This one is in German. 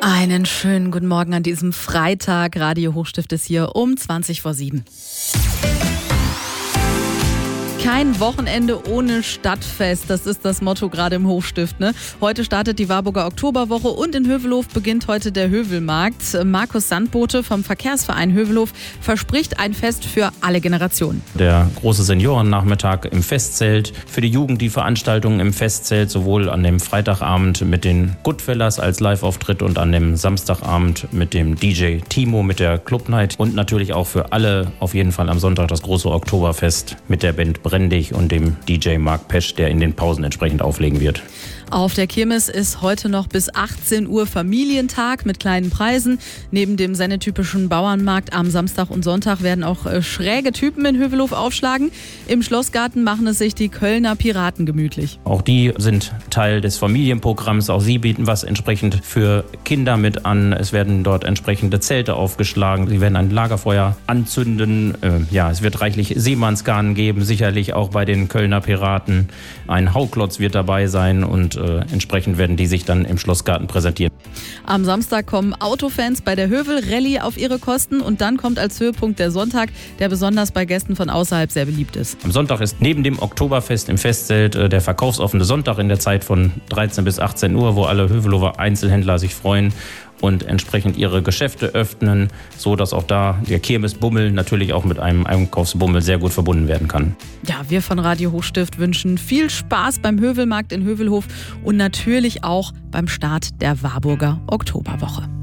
Einen schönen guten Morgen an diesem Freitag. Radio Hochstift ist hier um 7:20. Kein Wochenende ohne Stadtfest, das ist das Motto gerade im Hochstift. Ne? Heute startet die Warburger Oktoberwoche und in Hövelhof beginnt heute der Hövelmarkt. Markus Sandbote vom Verkehrsverein Hövelhof verspricht ein Fest für alle Generationen. Der große Seniorennachmittag im Festzelt, für die Jugend die Veranstaltungen im Festzelt, sowohl an dem Freitagabend mit den Goodfellas als Live-Auftritt und an dem Samstagabend mit dem DJ Timo mit der Club Night und natürlich auch für alle auf jeden Fall am Sonntag das große Oktoberfest mit der Band Brendig und dem DJ Mark Pesch, der in den Pausen entsprechend auflegen wird. Auf der Kirmes ist heute noch bis 18 Uhr Familientag mit kleinen Preisen. Neben dem sennetypischen Bauernmarkt am Samstag und Sonntag werden auch schräge Typen in Hövelhof aufschlagen. Im Schlossgarten machen es sich die Kölner Piraten gemütlich. Auch die sind Teil des Familienprogramms. Auch sie bieten was entsprechend für Kinder mit an. Es werden dort entsprechende Zelte aufgeschlagen. Sie werden ein Lagerfeuer anzünden. Es wird reichlich Seemannsgarn geben, sicherlich auch bei den Kölner Piraten. Ein Hauklotz wird dabei sein und entsprechend werden die sich dann im Schlossgarten präsentieren. Am Samstag kommen Autofans bei der Hövel-Rallye auf ihre Kosten und dann kommt als Höhepunkt der Sonntag, der besonders bei Gästen von außerhalb sehr beliebt ist. Am Sonntag ist neben dem Oktoberfest im Festzelt der verkaufsoffene Sonntag in der Zeit von 13 bis 18 Uhr, wo alle Hövelhofer Einzelhändler sich freuen und entsprechend ihre Geschäfte öffnen, so dass auch da der Kirmesbummel natürlich auch mit einem Einkaufsbummel sehr gut verbunden werden kann. Ja, wir von Radio Hochstift wünschen viel Spaß beim Hövelmarkt in Hövelhof und natürlich auch beim Start der Warburger Oktoberwoche.